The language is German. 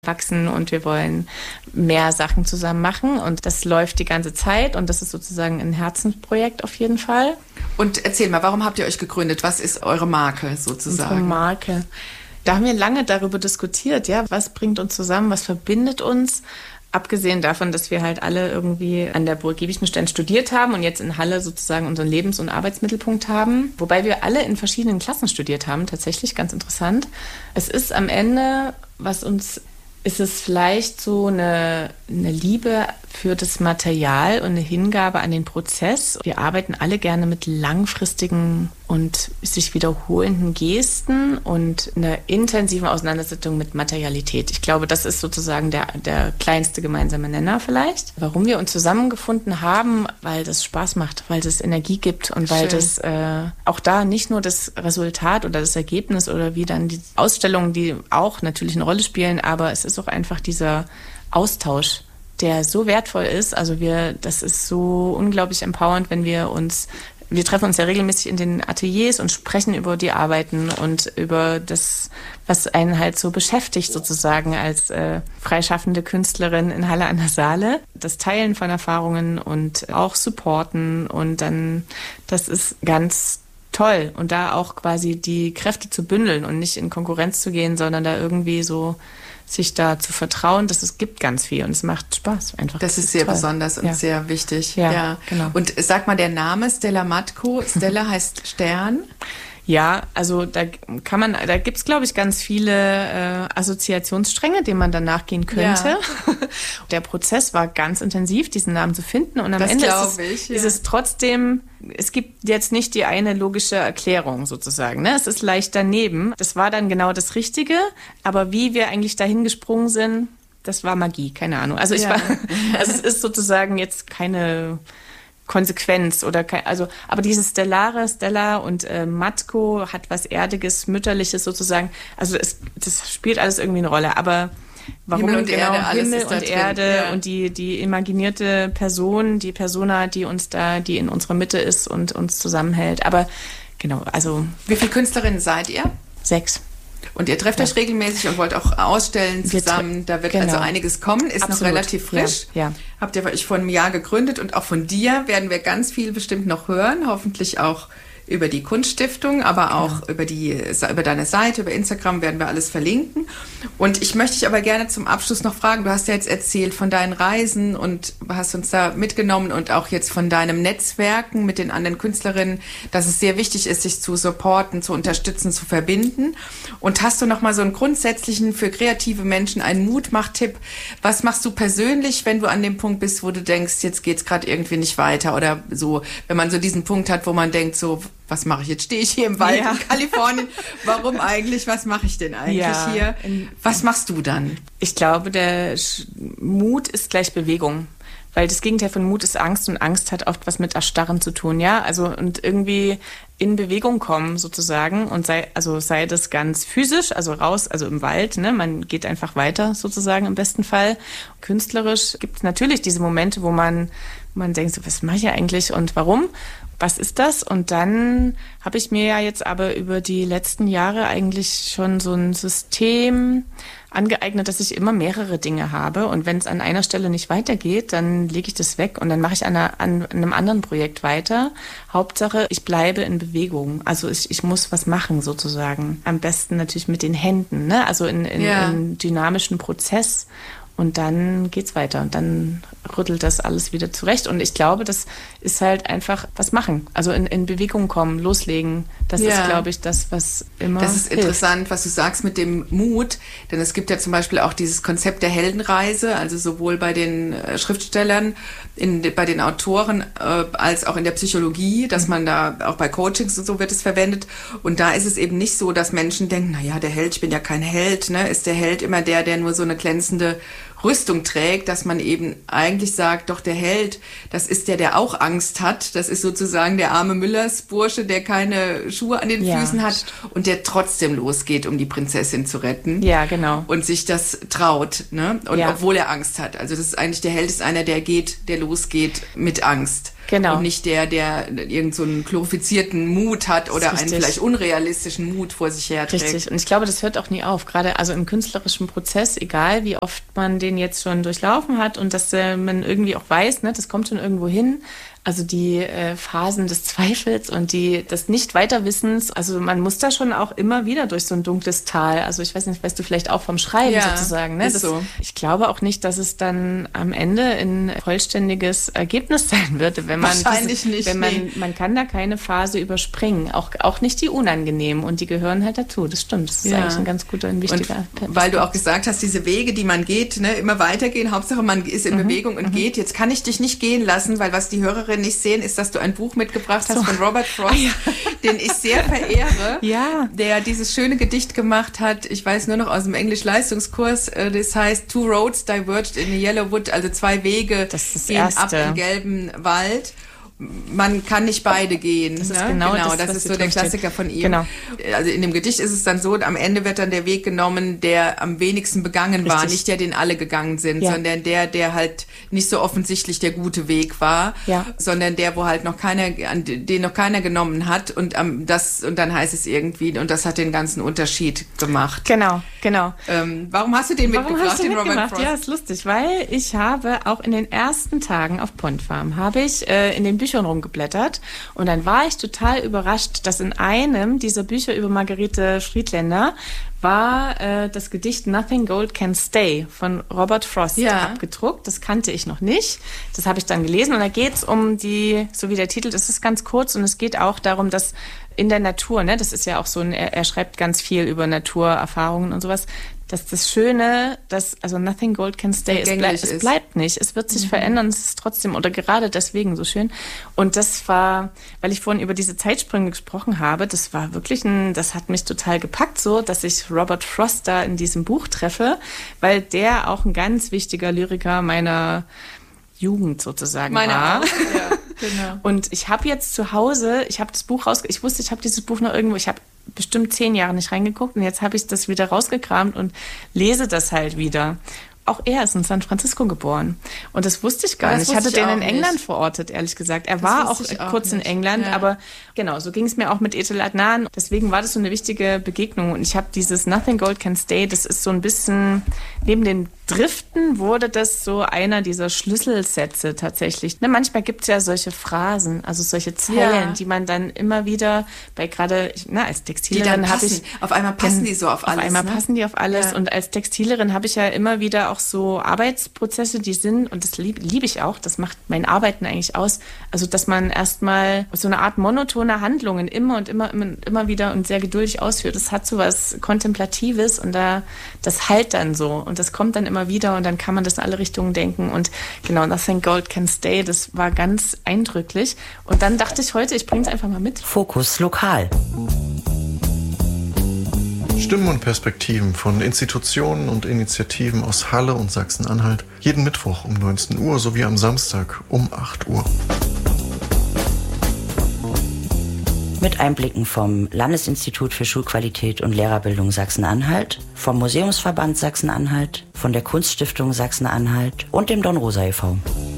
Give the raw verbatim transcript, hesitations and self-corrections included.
wachsen und wir wollen mehr Sachen zusammen machen und das läuft die ganze Zeit und das ist sozusagen ein Herzensprojekt auf jeden Fall. Und erzähl mal, warum habt ihr euch gegründet? Was ist eure Marke sozusagen? Unsere Marke. Da haben wir lange darüber diskutiert, ja, was bringt uns zusammen, was verbindet uns? Abgesehen davon, dass wir halt alle irgendwie an der Burg Giebichenstein studiert haben und jetzt in Halle sozusagen unseren Lebens- und Arbeitsmittelpunkt haben. Wobei wir alle in verschiedenen Klassen studiert haben, tatsächlich ganz interessant. Es ist am Ende, was uns, ist es vielleicht so eine, eine Liebe für das Material und eine Hingabe an den Prozess. Wir arbeiten alle gerne mit langfristigen und sich wiederholenden Gesten und einer intensiven Auseinandersetzung mit Materialität. Ich glaube, das ist sozusagen der, der kleinste gemeinsame Nenner vielleicht. Warum wir uns zusammengefunden haben, weil das Spaß macht, weil das Energie gibt und weil Schön. das äh, auch da nicht nur das Resultat oder das Ergebnis oder wie dann die Ausstellungen, die auch natürlich eine Rolle spielen, aber es ist auch einfach dieser Austausch, der so wertvoll ist. Also wir, das ist so unglaublich empowernd, wenn wir uns, wir treffen uns ja regelmäßig in den Ateliers und sprechen über die Arbeiten und über das, was einen halt so beschäftigt sozusagen als äh, freischaffende Künstlerin in Halle an der Saale. Das Teilen von Erfahrungen und auch supporten und dann, das ist ganz toll. Und da auch quasi die Kräfte zu bündeln und nicht in Konkurrenz zu gehen, sondern da irgendwie so sich da zu vertrauen, dass es gibt ganz viel und es macht Spaß einfach. Das, das ist sehr toll. Besonders und ja. sehr wichtig. Ja, ja, genau. Und sag mal, der Name Stella Matko, Stella heißt Stern. Ja, also da kann man, da gibt's glaube ich ganz viele äh, Assoziationsstränge, denen man dann nachgehen könnte. Ja. Der Prozess war ganz intensiv, diesen Namen zu finden und am das Ende ist es, ich, ja. ist es trotzdem, es gibt jetzt nicht die eine logische Erklärung sozusagen. Ne? Es ist leicht daneben. Das war dann genau das Richtige, aber wie wir eigentlich dahin gesprungen sind, das war Magie, keine Ahnung. Also ich ja. war, also es ist sozusagen jetzt keine Konsequenz oder kein, also, aber dieses Stellare, Stella und äh, Matko hat was Erdiges, Mütterliches sozusagen. Also es, das spielt alles irgendwie eine Rolle. Aber warum Himmel und genau Erde, alles Himmel ist da und drin. Erde Ja. und die die imaginierte Person, die Persona, die uns da, die in unserer Mitte ist und uns zusammenhält. Aber genau, also wie viele Künstlerinnen seid ihr? Sechs. Und ihr trefft ja. euch regelmäßig und wollt auch ausstellen zusammen. Da wird genau. also einiges kommen. Ist Absolut. noch relativ frisch. Ja. Ja. Habt ihr euch vor einem Jahr gegründet und auch von dir werden wir ganz viel bestimmt noch hören. Hoffentlich auch über die Kunststiftung, aber auch genau. über die über deine Seite, über Instagram werden wir alles verlinken. Und ich möchte dich aber gerne zum Abschluss noch fragen, du hast ja jetzt erzählt von deinen Reisen und hast uns da mitgenommen und auch jetzt von deinem Netzwerken mit den anderen Künstlerinnen, dass es sehr wichtig ist, sich zu supporten, zu unterstützen, zu verbinden. Und hast du noch mal so einen grundsätzlichen, für kreative Menschen einen Mutmach-Tipp? Was machst du persönlich, wenn du an dem Punkt bist, wo du denkst, jetzt geht's gerade irgendwie nicht weiter oder so, wenn man so diesen Punkt hat, wo man denkt so, was mache ich jetzt? Stehe ich hier im Wald ja. in Kalifornien? Warum eigentlich? Was mache ich denn eigentlich ja. hier? Was machst du dann? Ich glaube, der Mut ist gleich Bewegung. Weil das Gegenteil von Mut ist Angst und Angst hat oft was mit Erstarren zu tun, ja? Also und irgendwie in Bewegung kommen sozusagen und sei, also sei das ganz physisch, also raus, also im Wald, ne? Man geht einfach weiter sozusagen im besten Fall. Künstlerisch gibt es natürlich diese Momente, wo man, man denkt so, was mache ich eigentlich und warum? Was ist das? Und dann habe ich mir ja jetzt aber über die letzten Jahre eigentlich schon so ein System angeeignet, dass ich immer mehrere Dinge habe. Und wenn es an einer Stelle nicht weitergeht, dann lege ich das weg und dann mache ich an, einer, an einem anderen Projekt weiter. Hauptsache, ich bleibe in Bewegung. Also ich, ich muss was machen sozusagen. Am besten natürlich mit den Händen, ne? Also in, in, ja. in dynamischen Prozess. Und dann geht's weiter und dann rüttelt das alles wieder zurecht. Und ich glaube, das ist halt einfach was machen. Also in, in Bewegung kommen, loslegen. Das ja. ist, glaube ich, das, was immer Das ist hilft. Interessant, was du sagst mit dem Mut. Denn es gibt ja zum Beispiel auch dieses Konzept der Heldenreise, also sowohl bei den äh, Schriftstellern, in, bei den Autoren, äh, als auch in der Psychologie, dass man da, auch bei Coachings und so wird es verwendet. Und da ist es eben nicht so, dass Menschen denken, na ja, der Held, ich bin ja kein Held, ne? Ist der Held immer der, der nur so eine glänzende Rüstung trägt, dass man eben eigentlich sagt, doch der Held, das ist der, der auch Angst hat. Das ist sozusagen der arme Müllersbursche, der keine Schuhe an den ja. Füßen hat und der trotzdem losgeht, um die Prinzessin zu retten. Ja, genau. Und sich das traut, ne? Und ja. obwohl er Angst hat. Also das ist eigentlich, der Held ist einer, der geht, der losgeht mit Angst. Genau. Und nicht der, der irgend so einen glorifizierten Mut hat oder einen vielleicht unrealistischen Mut vor sich herträgt. Richtig. Und ich glaube, das hört auch nie auf. Gerade also im künstlerischen Prozess, egal wie oft man den jetzt schon durchlaufen hat und dass äh, man irgendwie auch weiß, ne, das kommt schon irgendwo hin. Also die äh, Phasen des Zweifels und die des Nicht-Weiterwissens, also man muss da schon auch immer wieder durch so ein dunkles Tal. Also ich weiß nicht, weißt du vielleicht auch vom Schreiben ja, sozusagen. Ne? Ist Das, so. Ich glaube auch nicht, dass es dann am Ende ein vollständiges Ergebnis sein würde, wenn man Wahrscheinlich diese, nicht. Wenn man, nee. man kann da keine Phase überspringen, auch auch nicht die unangenehmen und die gehören halt dazu. Das stimmt. Das ist ja. eigentlich ein ganz guter, ein wichtiger. Und weil du auch gesagt hast, diese Wege, die man geht, ne, immer weitergehen. Hauptsache man ist in mhm. Bewegung und mhm. geht. Jetzt kann ich dich nicht gehen lassen, weil was die Hörerinnen nicht sehen, ist, dass du ein Buch mitgebracht hast so. von Robert Frost, ja. den ich sehr verehre, ja. der dieses schöne Gedicht gemacht hat. Ich weiß nur noch aus dem Englisch-Leistungskurs. Das heißt Two Roads Diverged in a Yellow Wood, also zwei Wege gehen ab im gelben Wald. Man kann nicht beide gehen. Das ist ne? genau, genau das, das ist so der Klassiker von ihm. Genau. Also in dem Gedicht ist es dann so, am Ende wird dann der Weg genommen, der am wenigsten begangen war. Richtig. Nicht der, den alle gegangen sind, ja. sondern der, der halt nicht so offensichtlich der gute Weg war, ja. sondern der, wo halt noch keiner, den noch keiner genommen hat. Und um, das, und dann heißt es irgendwie, und das hat den ganzen Unterschied gemacht. Genau, genau. Ähm, warum hast du den warum mitgebracht, hast du den mitgemacht? Robert Frost? Ja, ist lustig, weil ich habe auch in den ersten Tagen auf Pond Farm, habe ich äh, in den Büchern rumgeblättert und dann war ich total überrascht, dass in einem dieser Bücher über Margarete Friedländer war äh, das Gedicht Nothing Gold Can Stay von Robert Frost ja. abgedruckt. Das kannte ich noch nicht. Das habe ich dann gelesen und da geht es um die, so wie der Titel, das ist ganz kurz und es geht auch darum, dass in der Natur, ne, das ist ja auch so ein, er, er schreibt ganz viel über Naturerfahrungen und sowas, dass das Schöne, dass, also nothing gold can stay, es, bleib, es bleibt nicht, es wird sich mhm. verändern, es ist trotzdem, oder gerade deswegen so schön. Und das war, weil ich vorhin über diese Zeitsprünge gesprochen habe, das war wirklich ein, das hat mich total gepackt so, dass ich Robert Frost da in diesem Buch treffe, weil der auch ein ganz wichtiger Lyriker meiner Jugend sozusagen Meine war. Auch, ja, genau. Und ich habe jetzt zu Hause, ich habe das Buch raus, ich wusste, ich habe dieses Buch noch irgendwo, ich habe bestimmt zehn Jahre nicht reingeguckt und jetzt habe ich das wieder rausgekramt und lese das halt wieder. Auch er ist in San Francisco geboren. Und das wusste ich gar ja, nicht. Ich hatte ich den in nicht. England verortet, ehrlich gesagt. Er das war auch, auch kurz nicht. in England, ja. aber genau, so ging es mir auch mit Ethel Adnan. Deswegen war das so eine wichtige Begegnung. Und ich habe dieses Nothing Gold Can Stay, das ist so ein bisschen, neben dem Driften wurde das so einer dieser Schlüsselsätze tatsächlich. Ne, manchmal gibt es ja solche Phrasen, also solche Zeilen, ja. die man dann immer wieder bei gerade, na, als Textilerin habe ich... Auf einmal passen die so auf alles. Auf einmal ne? passen die auf alles. Ja. Und als Textilerin habe ich ja immer wieder auch so Arbeitsprozesse, die sind, und das liebe lieb ich auch, das macht mein Arbeiten eigentlich aus, also dass man erstmal so eine Art monotone Handlungen immer und immer, immer, immer wieder und sehr geduldig ausführt. Das hat so was Kontemplatives und da, das halt dann so und das kommt dann immer wieder und dann kann man das in alle Richtungen denken und genau, Nothing Gold Can Stay, das war ganz eindrücklich. Und dann dachte ich heute, ich bringe es einfach mal mit. Fokus lokal. Stimmen und Perspektiven von Institutionen und Initiativen aus Halle und Sachsen-Anhalt. Jeden Mittwoch um neunzehn Uhr sowie am Samstag um acht Uhr. Mit Einblicken vom Landesinstitut für Schulqualität und Lehrerbildung Sachsen-Anhalt, vom Museumsverband Sachsen-Anhalt, von der Kunststiftung Sachsen-Anhalt und dem Don Rosa e V